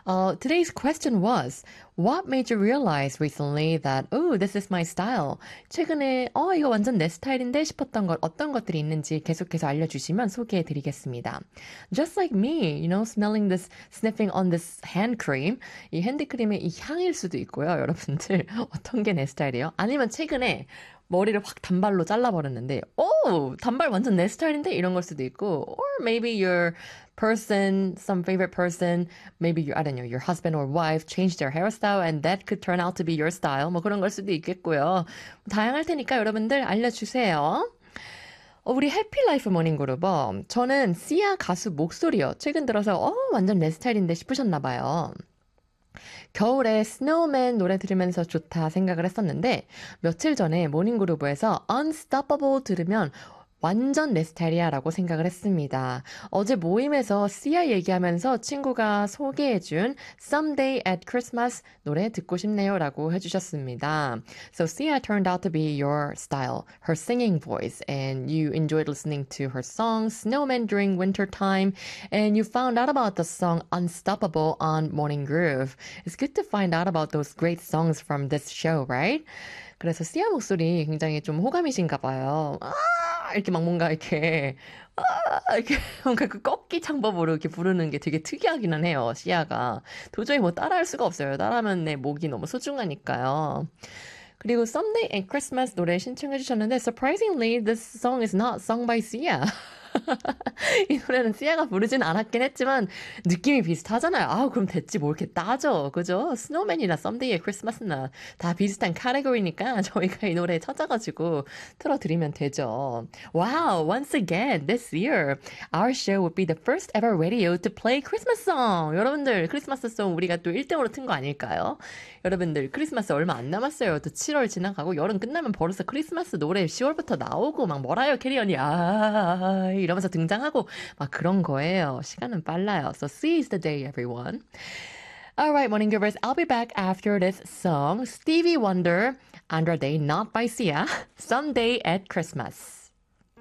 Today's question was, what made you realize recently that, oh, this is my style? 최근에, 이거 완전 내 스타일인데 싶었던 것, 어떤 것들이 있는지 계속해서 알려주시면 소개해 드리겠습니다. Just like me, smelling this, sniffing on this hand cream. 이 핸드크림의 이 향일 수도 있고요, 여러분들. 어떤 게 내 스타일이에요? 아니면 최근에 머리를 확 단발로 잘라버렸는데, 단발 완전 내 스타일인데? 이런 걸 수도 있고, or maybe your person, some favorite person, maybe I don't know, your husband or wife changed their hairstyle and that could turn out to be your style. 뭐 그런 걸 수도 있겠고요. 다양할 테니까 여러분들 알려주세요. 우리 해피라이프 모닝그룹, 저는 시아 가수 목소리요. 최근 들어서, 완전 내 스타일인데 싶으셨나봐요. 겨울에 스노우맨 노래 들으면서 좋다 생각을 했었는데 며칠 전에 모닝그루브에서 Unstoppable 들으면 완전 내 스타일이야 라고 생각을 했습니다. 어제 모임에서 시아 얘기하면서 친구가 소개해준 Someday at Christmas 노래 듣고 싶네요 라고 해주셨습니다. So Sia turned out to be your style, her singing voice, and you enjoyed listening to her song Snowman during winter time, and you found out about the song Unstoppable on Morning Groove. It's good to find out about those great songs from this show, right? 그래서 시아 목소리 굉장히 좀 호감이신가 봐요. 이렇게 막 뭔가 이렇게 이렇게 뭔가 그 꺾기 창법으로 이렇게 부르는 게 되게 특이하기는 해요. 시아가 도저히 뭐 따라할 수가 없어요. 따라하면 내 목이 너무 소중하니까요. 그리고 Someday at Christmas 노래 신청해 주셨는데 surprisingly this song is not sung by Sia. 이 노래는 시아가 부르진 않았긴 했지만 느낌이 비슷하잖아요. 그럼 됐지 뭐 이렇게 따져. 그죠? 스노우맨이나 썸데이의 크리스마스나 다 비슷한 카테고리니까 저희가 이 노래 찾아가지고 틀어드리면 되죠. Wow, once again, this year, our show would be the first ever radio to play Christmas song. 여러분들, 크리스마스 송 우리가 또 1등으로 튼 거 아닐까요? 여러분들, 크리스마스 얼마 안 남았어요. 또 7월 지나가고 여름 끝나면 벌써 크리스마스 노래 10월부터 나오고 막 뭐라요, 캐리언이. 이러면서 등장하고 막 그런 거예요. 시간은 빨라요. So seize the day, everyone. Alright, morning givers, I'll be back after this song. Stevie Wonder, Andra Day, not by Sia, Someday at Christmas.